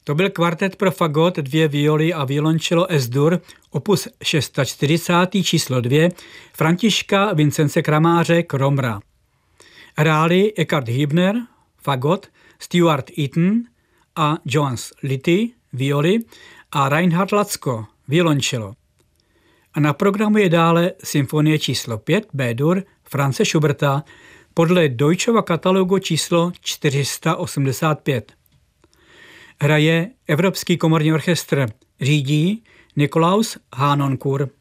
To byl kvartet pro fagot, 2 violy a violoncello S-dur, opus 640, číslo 2, Františka Vincence Kramáře Kromra. Hráli Eckhard Hübner, fagot, Stuart Eaton a Jones Litty, violy a Reinhard Latzko, violoncello. A na programu je dále symfonie číslo 5, B-dur, Franze Schuberta, podle Deutschova katalogu číslo 485. Hraje Evropský komorní orchestr, řídí Nikolaus Hanonkur.